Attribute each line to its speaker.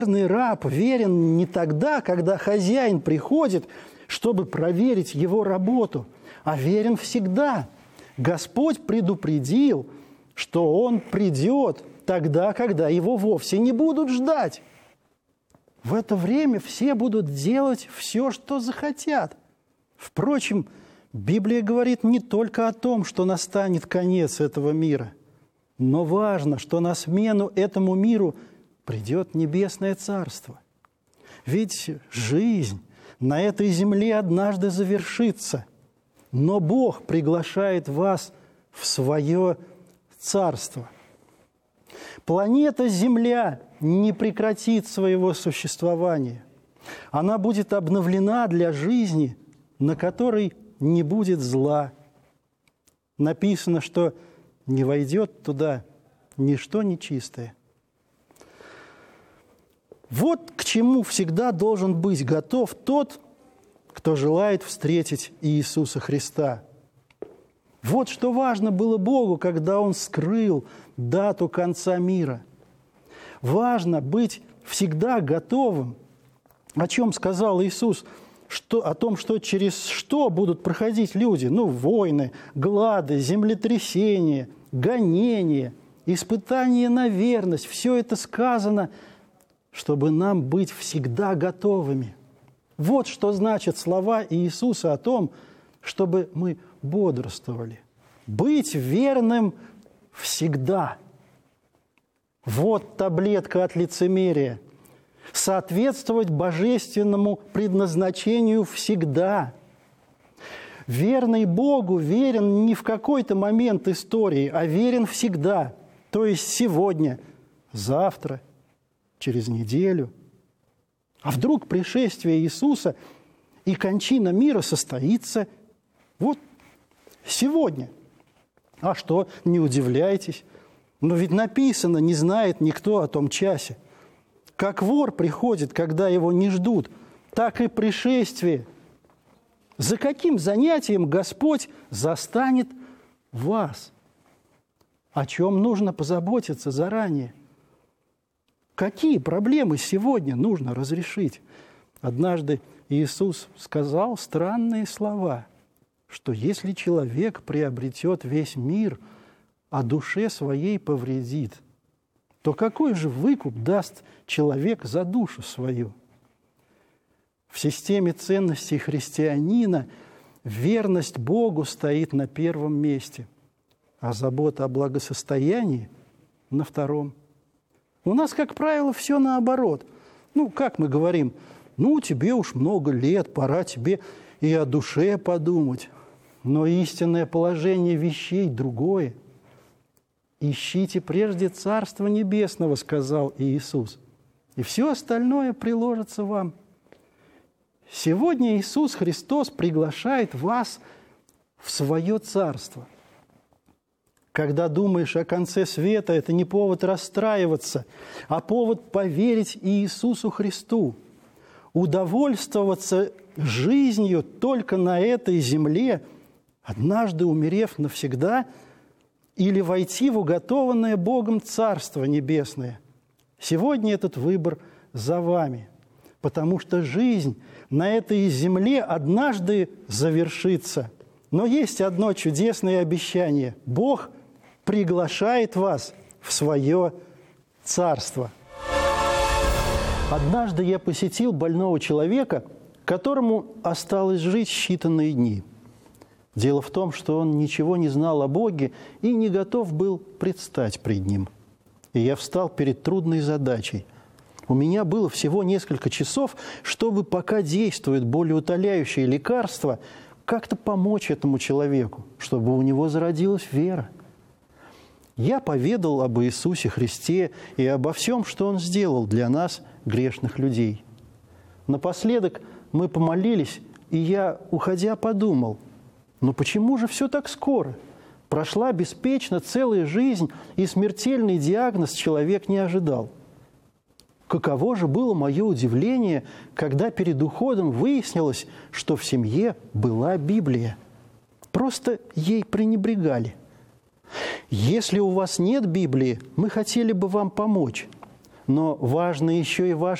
Speaker 1: Верный раб верен не тогда, когда хозяин приходит, чтобы проверить его работу, а верен всегда. Господь предупредил, что Он придет тогда, когда Его вовсе не будут ждать. В это время все будут делать все, что захотят. Впрочем, Библия говорит не только о том, что настанет конец этого мира, но важно, что на смену этому миру придет небесное царство. Ведь жизнь на этой земле однажды завершится, но Бог приглашает вас в свое царство. Планета Земля не прекратит своего существования. Она будет обновлена для жизни, на которой не будет зла. Написано, что не войдет туда ничто нечистое. Вот к чему всегда должен быть готов тот, кто желает встретить Иисуса Христа. Вот что важно было Богу, когда Он скрыл дату конца мира. Важно быть всегда готовым, о чем сказал Иисус, о том, что через что будут проходить люди. Войны, глады, землетрясения, гонения, испытания на верность. Все это сказано, чтобы нам быть всегда готовыми. Вот что значат слова Иисуса о том, чтобы мы бодрствовали. Быть верным всегда. Вот таблетка от лицемерия. Соответствовать божественному предназначению всегда. Верный Богу верен не в какой-то момент истории, а верен всегда. То есть сегодня, завтра, через неделю. А вдруг пришествие Иисуса и кончина мира состоится вот сегодня? А что, не удивляйтесь? Но ведь написано, не знает никто о том часе. Как вор приходит, когда его не ждут, так и пришествие. За каким занятием Господь застанет вас? О чем нужно позаботиться заранее? Какие проблемы сегодня нужно разрешить? Однажды Иисус сказал странные слова, что если человек приобретет весь мир, а душе своей повредит, то какой же выкуп даст человек за душу свою? В системе ценностей христианина верность Богу стоит на первом месте, а забота о благосостоянии – на втором. У нас, как правило, все наоборот. Как мы говорим, тебе уж много лет, пора тебе и о душе подумать. Но истинное положение вещей другое. «Ищите прежде Царства Небесного», – сказал Иисус, «и все остальное приложится вам». Сегодня Иисус Христос приглашает вас в свое Царство. Когда думаешь о конце света, это не повод расстраиваться, а повод поверить Иисусу Христу, удовольствоваться жизнью только на этой земле, однажды умерев навсегда, или войти в уготованное Богом Царство Небесное. Сегодня этот выбор за вами, потому что жизнь на этой земле однажды завершится. Но есть одно чудесное обещание. Бог приглашает вас в свое царство. Однажды я посетил больного человека, которому осталось жить считанные дни. Дело в том, что он ничего не знал о Боге и не готов был предстать пред Ним. И я встал перед трудной задачей. У меня было всего несколько часов, чтобы, пока действует болеутоляющее лекарство, как-то помочь этому человеку, чтобы у него зародилась вера. Я поведал об Иисусе Христе и обо всем, что Он сделал для нас, грешных людей. Напоследок мы помолились, и я, уходя, подумал, почему же все так скоро? Прошла беспечно целая жизнь, и смертельный диагноз человек не ожидал. Каково же было мое удивление, когда перед уходом выяснилось, что в семье была Библия. Просто ей пренебрегали. Если у вас нет Библии, мы хотели бы вам помочь. но важно еще и ваше